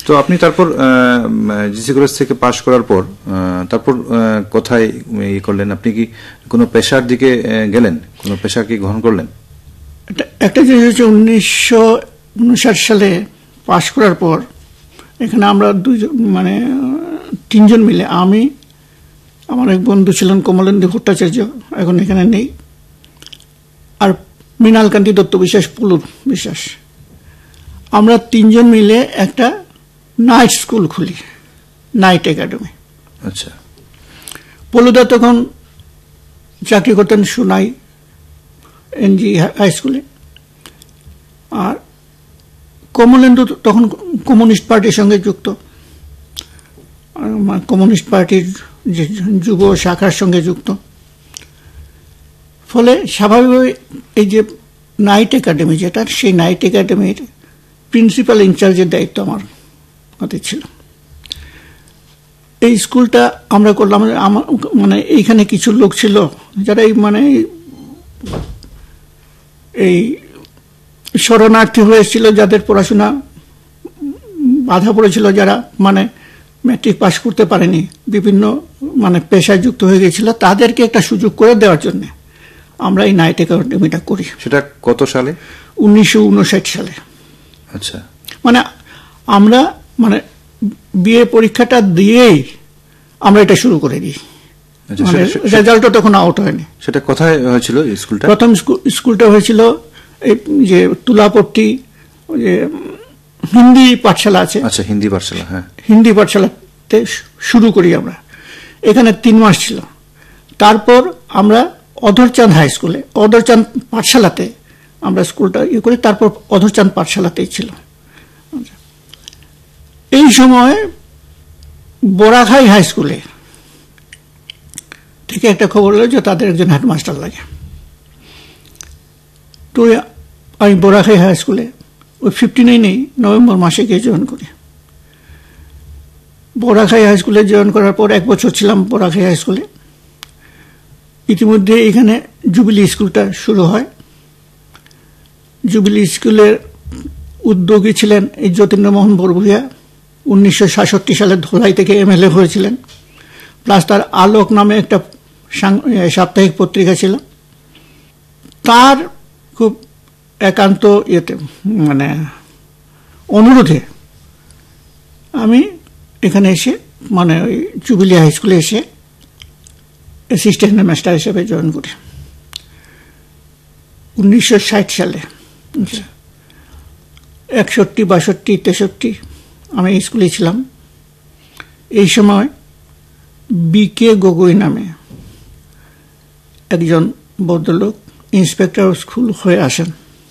তো আপনি তারপর জিসি কলেজ থেকে পাশ করার পর তারপর কোথায় করলেন? আপনি কি কোনো পেশার দিকে গেলেন? কোনো পেশা কি গ্রহণ করলেন? একটা জিনিস হচ্ছে 1959 সালে পাশ করার পর এখানে আমরা তিনজন মিলে, আমি, আমার এক বন্ধু ছিলেন কমলেন্দু ভট্টাচার্য, এখন এখানে নেই, আর মৃণালকান্তি দত্ত বিশ্বাস, পুলুর বিশ্বাস, আমরা তিনজন মিলে একটা নাইট স্কুল খুলি, নাইট একাডেমি। আচ্ছা। পলুদা তখন চাকরি করতেন সোনাই এনজি হাই স্কুলে, আর কমলেন্দু তখন কমিউনিস্ট পার্টির সঙ্গে যুক্ত, কমিউনিস্ট পার্টির যে যুব শাখার সঙ্গে যুক্ত। ফলে স্বাভাবিকভাবে এই যে নাইট একাডেমি যেটা, সেই নাইট একাডেমির প্রিন্সিপাল ইনচার্জের দায়িত্ব আমার হাতে ছিল। এই স্কুলটা আমরা করলাম, এইখানে কিছু লোক ছিল যারা এই শরণার্থী হয়েছিল, যাদের পড়াশোনা বাধা পড়েছিল, যারা ম্যাট্রিক পাস করতে পারেনি, বিভিন্ন পেশায় যুক্ত হয়ে গেছিল, তাদেরকে একটা সুযোগ করে দেওয়ার জন্য আমরা এই নাইট একাডেমিটা করি। সেটা কত সালে? 1959 সালে। আচ্ছা। আমরা বিএ পরীক্ষাটা দিয়েই আমরা এটা শুরু করে দিই, রেজাল্টও তখন আউট হয়নি। সেটা কোথায় হয়েছিল স্কুলটা? প্রথম স্কুলটা হয়েছিল এই যে তুলাপট্টি যে হিন্দি পাঠশালা আছে। আচ্ছা, হিন্দি পাঠশালা। হ্যাঁ, হিন্দি পাঠশালাতে শুরু করি আমরা। এখানে 3 মাস ছিল। তারপর আমরা অধরচাঁদ হাই স্কুলে, অধরচাঁদ পাঠশালাতে আমরা স্কুলটা করি, তারপর অধরচাঁদ পাঠশালাতেই ছিল। এই সময় বোরাখাই হাই স্কুলে থেকে একটা খবর হলো যে তাদের একজন হেডমাস্টার লাগে। তো আমি বোরাখাই হাই স্কুলে ওই 59 নভেম্বর মাসে গিয়ে জয়েন করি। বোরাখাই হাই স্কুলে জয়েন করার পর 1 বছর ছিলাম বোরাখাই হাই স্কুলে। ইতিমধ্যে এখানে জুবিলি স্কুলটা শুরু হয়। জুবিলি স্কুলের উদ্যোগী ছিলেন এই যতীন্দ্রমোহন বরভূয়া, 1966 সালে ধলাই থেকে এমএলএ হয়েছিলেন। প্লাস তার আলোক নামে একটা সাপ্তাহিক পত্রিকা ছিল। তার খুব একান্ত অনুরোধে আমি এখানে এসে ওই জুবিলি হাই স্কুলে এসে অ্যাসিস্ট্যান্ট মাস্টার হিসেবে জয়েন করি 1960 সালে। 61, 62, 63 আমি স্কুলে ছিলাম। এই সময় বিকে গগৈ নামে একজন ভদ্রলোক ইন্সপেক্টর স্কুল হয়ে আসেন।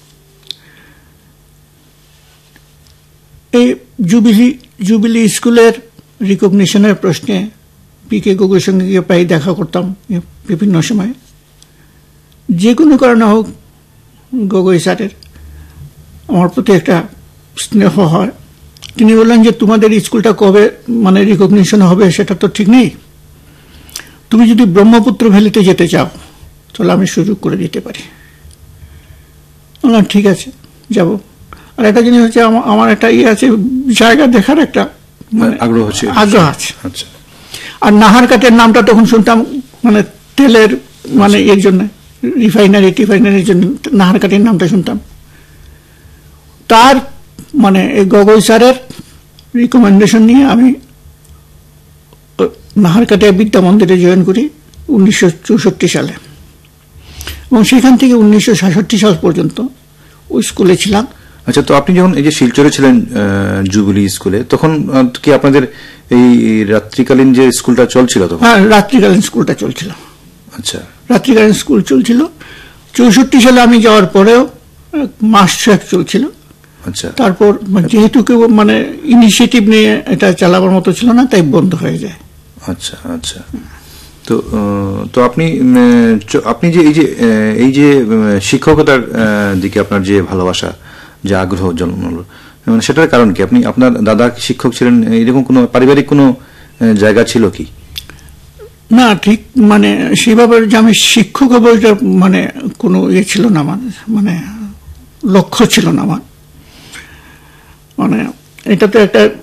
এই জুবিলি স্কুলের রিকগনিশনের প্রশ্নে বিকে গগৈর সঙ্গে গিয়ে প্রায় দেখা করতাম বিভিন্ন সময়। যে কোনো কারণে হোক গগৈ স্যারের আমার প্রতি একটা স্নেহ হয়। তিনি বললেন যে তোমাদের স্কুলটা কবে রিকগনিশন হবে সেটা তো ঠিক নেই, তুমি যদি ব্রহ্মপুত্র ভ্যালিতে যেতে চাও তাহলে আমি সুযোগ করে দিতে পারি। বললাম ঠিক আছে, যাব। আর একটা জিনিস হচ্ছে আমার একটা আছে, জায়গা দেখার একটা আগ্রহ আছে। আচ্ছা। আর নাহারকাটের নামটা তখন শুনতাম তেলের এর জন্য, রিফাইনারির জন্য নাহারকাটের নামটা শুনতাম। তার এই গগৈ স্যারের রিকমেন্ডেশন নিয়ে আমি নাহারকাটে বিদ্যা মন্দিরে জয়েন করি 1964 সালে, এবং সেখান থেকে 1966 সাল পর্যন্ত ওই স্কুলে ছিলাম। আচ্ছা, তো আপনি যখন এই যে শিলচরে ছিলেন জুবিলি স্কুলে, তখন কি আপনাদের এই রাত্রিকালীন যে স্কুলটা চলছিল? তখন হ্যাঁ, রাত্রিকালীন স্কুলটা চলছিল। আচ্ছা, রাত্রিকালীন স্কুল চলছিল। 64 সালে আমি যাওয়ার পরেও মাস 6 চলছিল। আচ্ছা। তারপর যেহেতু কেউ ইনিশিয়েটিভ নিয়ে এটা চালাবার মতো ছিল না, তাই বন্ধ হয়ে যায়। আচ্ছা আচ্ছা। তো আপনি যে এই যে শিক্ষকতার দিকে আপনার যে ভালোবাসা, যে আগ্রহ জন্মালো, সেটার কারণ কি? আপনি আপনার দাদা শিক্ষক ছিলেন, এরকম কোনো পারিবারিক কোনো জায়গা ছিল কি? না, ঠিক সেভাবে যে আমি শিক্ষক হবো এটা কোনো ছিল না, লক্ষ্য ছিল না আমার। এটা তো একটা